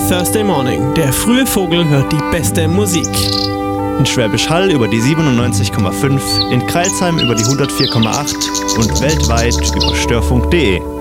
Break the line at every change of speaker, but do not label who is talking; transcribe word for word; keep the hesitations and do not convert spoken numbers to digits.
Thursday Morning. Der frühe Vogel hört die beste Musik.
In Schwäbisch Hall über die siebenundneunzig Komma fünf, in Crailsheim über die hundertvier Komma acht und weltweit über störfunk punkt de.